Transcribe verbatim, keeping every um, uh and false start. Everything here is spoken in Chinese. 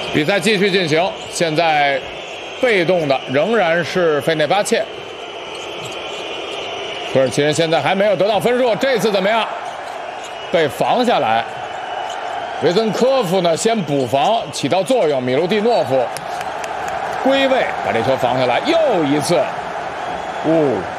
比赛继续进行，现在被动的仍然是费内巴切。土耳其人现在还没有得到分数，这次怎么样？被防下来。维森科夫呢，先补防起到作用，米卢蒂诺夫归位把这球防下来，又一次，呜、哦。